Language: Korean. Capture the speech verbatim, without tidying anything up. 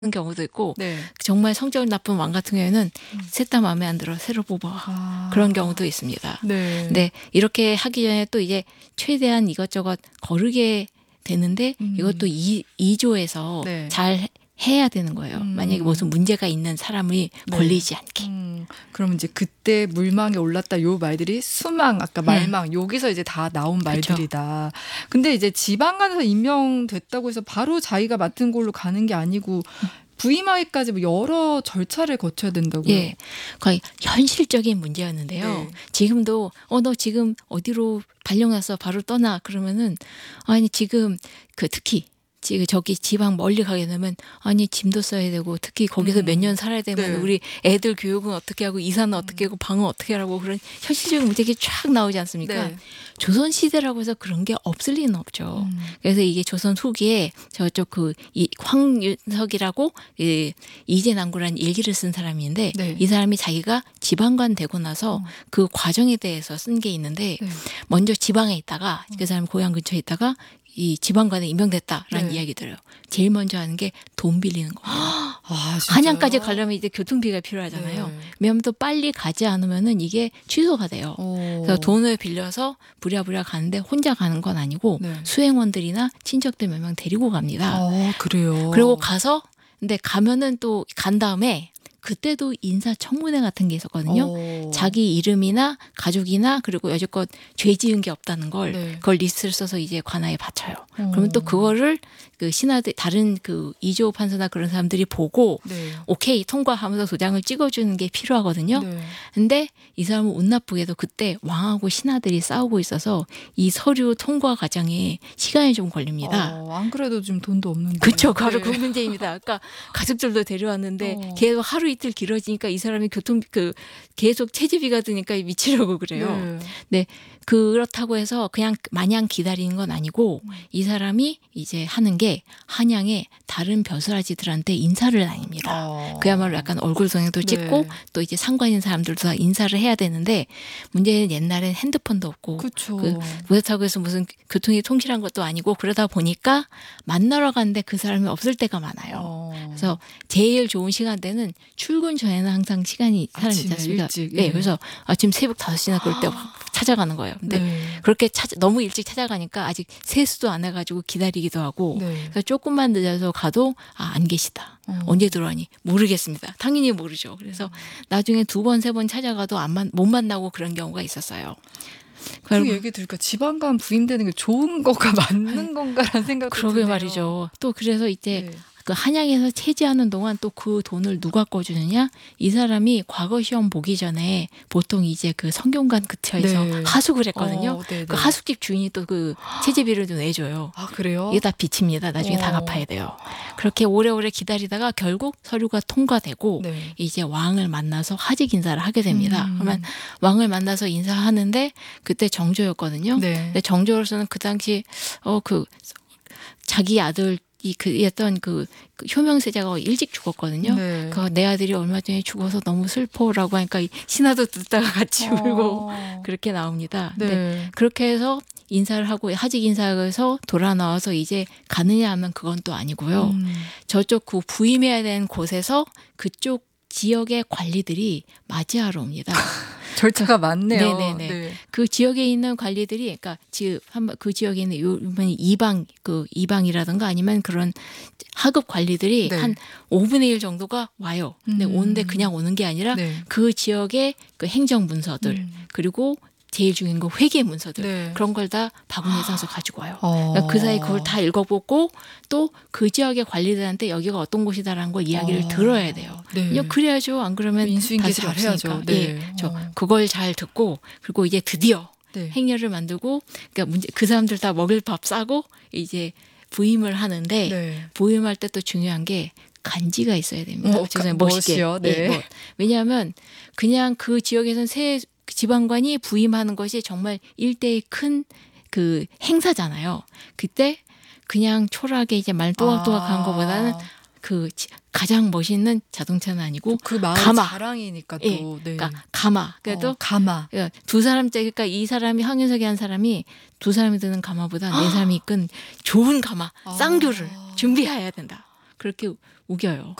경우도 있고 네. 정말 성격 나쁜 왕 같은 경우에는 음. 셋 다 마음에 안 들어 새로 뽑아 아. 그런 경우도 있습니다. 네. 근데 이렇게 하기 전에 또 이제 최대한 이것저것 거르게 되는데 음. 이것도 이, 이조에서 네. 잘 해야 되는 거예요. 음. 만약에 무슨 문제가 있는 사람이 네. 걸리지 않게. 음, 그럼 이제 그때 물망에 올랐다 요 말들이 수망 아까 말망 여기서 이제 다 나온 말들이다. 근데 이제 지방간에서 임명됐다고 해서 바로 자기가 맡은 걸로 가는 게 아니고 부임하기까지 뭐 여러 절차를 거쳐야 된다고요. 예, 거의 현실적인 문제였는데요. 네. 지금도 어 너 지금 어디로 발령났어 바로 떠나 그러면은 아니 지금 그 특히 지금 저기 지방 멀리 가게 되면 아니 짐도 써야 되고 특히 거기서 음. 몇 년 살아야 되면 네. 우리 애들 교육은 어떻게 하고 이사는 어떻게 하고 방은 어떻게 하라고 그런 현실적인 문제가 쫙 나오지 않습니까? 네. 조선 시대라고 해서 그런 게 없을 리는 없죠. 음. 그래서 이게 조선 후기에 저쪽 그 이 황윤석이라고 이 이재남구라는 일기를 쓴 사람인데 네. 이 사람이 자기가 지방관 되고 나서 음. 그 과정에 대해서 쓴 게 있는데 네. 먼저 지방에 있다가 그 사람 고향 근처에 있다가 이 지방관에 임명됐다라는 네. 이야기 들어요. 제일 먼저 하는 게 돈 빌리는 거예요. 아, 진짜요? 한양까지 가려면 이제 교통비가 필요하잖아요. 네. 왜냐하면 또 빨리 가지 않으면은 이게 취소가 돼요. 오. 그래서 돈을 빌려서 부랴부랴 가는데 혼자 가는 건 아니고 네. 수행원들이나 친척들 몇 명 데리고 갑니다. 아, 그래요. 그리고 가서 근데 가면은 또 간 다음에 그때도 인사청문회 같은 게 있었거든요. 오. 자기 이름이나 가족이나 그리고 여지껏 죄 지은 게 없다는 걸 네. 그걸 리스트를 써서 이제 관아에 바쳐요. 어. 그러면 또 그거를 그 신하들 다른 그 이조 판사나 그런 사람들이 보고 네. 오케이 통과하면서 도장을 찍어주는 게 필요하거든요. 네. 근데 이 사람은 운 나쁘게도 그때 왕하고 신하들이 싸우고 있어서 이 서류 통과 과정에 시간이 좀 걸립니다. 어, 안 그래도 좀 돈도 없는데. 그렇죠. 바로 네. 그 문제입니다. 아까 가족들도 데려왔는데 어. 계속 하루 이틀 길어지니까 이 사람이 교통 그 계속 체지비가 드니까 미치려고 그래요. 네. 네. 그렇다고 해서 그냥 마냥 기다리는 건 아니고 이 사람이 이제 하는 게 한양의 다른 벼슬아지들한테 인사를 다닙니다. 어. 그야말로 약간 얼굴 동영도 찍고 네. 또 또 이제 상관인 사람들도 다 인사를 해야 되는데 문제는 옛날엔 핸드폰도 없고 그렇죠. 그 그렇다고 해서 무슨 교통이 통실한 것도 아니고 그러다 보니까 만나러 갔는데 그 사람이 없을 때가 많아요. 어. 그래서 제일 좋은 시간대는 출근 전에는 항상 시간이 사람이 있지 아침에 않습니까? 일찍, 네, 예. 그래서 아침 새벽 다섯 시나 그럴 때 확 찾아가는 거예요. 근데 네. 그렇게 찾아, 너무 일찍 찾아가니까 아직 세수도 안 해가지고 기다리기도 하고 네. 그래서 조금만 늦어서 가도 아, 안 계시다. 어. 언제 들어가니? 모르겠습니다. 당연히 모르죠. 그래서 나중에 두 번, 세 번 찾아가도 안 만, 못 만나고 그런 경우가 있었어요. 그 그리고 얘기 들으니까 지방간 부임되는 게 좋은 거가 맞는 건가라는 생각도 그러게 드네요. 말이죠. 또 그래서 이제 네. 그 한양에서 체지하는 동안 또 그 돈을 누가 꺼주느냐? 이 사람이 과거 시험 보기 전에 보통 이제 그 성균관 근처에서 네. 하숙을 했거든요. 어, 네네. 그 하숙집 주인이 또 그 체지비를 좀 내줘요. 아, 그래요? 이게 다 빚입니다. 나중에 다 어. 갚아야 돼요. 그렇게 오래오래 기다리다가 결국 서류가 통과되고 네. 이제 왕을 만나서 하직 인사를 하게 됩니다. 음. 그러면 왕을 만나서 인사하는데 그때 정조였거든요. 네. 근데 정조로서는 그 당시 어 그 자기 아들 이 그였던 그, 그 효명세자가 일찍 죽었거든요. 네. 그 내 아들이 얼마 전에 죽어서 너무 슬퍼라고 하니까 이 신하도 듣다가 같이 울고 어. 그렇게 나옵니다. 근데 네. 그렇게 해서 인사를 하고 하직 인사해서 돌아 나와서 이제 가느냐 하면 그건 또 아니고요. 음. 저쪽 그 부임해야 되는 곳에서 그쪽 지역의 관리들이 맞이하러 옵니다. 절차가 많네요. 네네네. 네. 그 지역에 있는 관리들이, 그러니까 그 지역에 있는 요 이방 그 이방이라든가 아니면 그런 하급 관리들이 네. 한 오분의 일 정도가 와요. 근데 음. 오는데 그냥 오는 게 아니라 네. 그 지역의 그 행정 문서들 음. 그리고 제일 중요한 거 회계 문서들 네. 그런 걸 다 바구니에 싸서 가지고 와요. 어. 그러니까 그 사이 그걸 다 읽어보고 또 그 지역의 관리들한테 여기가 어떤 곳이다라는 걸 이야기를 어. 들어야 돼요. 네. 그냥 그래야죠. 안 그러면 인수인계 다스릴 잘 해야죠. 없으니까. 네. 예, 저 어. 그걸 잘 듣고 그리고 이제 드디어 네. 행렬을 만들고 그러니까 문제 그 사람들 다 먹을 밥 싸고 이제 부임을 하는데 네. 부임할 때 또 중요한 게 간지가 있어야 됩니다. 어, 죄송해요. 가- 멋있게. 멋이요? 네. 예, 뭐. 왜냐하면 그냥 그 지역에서는 새 지방관이 부임하는 것이 정말 일대의 큰 그 행사잖아요. 그때 그냥 초라하게 이제 말 또각또각한 아. 것보다는 그 지- 가장 멋있는 자동차는 아니고 그 마을 가마. 자랑이니까 또. 예, 네. 그러니까 가마. 그래도 어, 가마. 그러니까 두 사람째 그러니까 이 사람이 황윤석이 한 사람이 두 사람이 드는 가마보다 네 사람이 이끈 좋은 가마 아. 쌍교를 준비해야 된다. 그렇게 우겨요.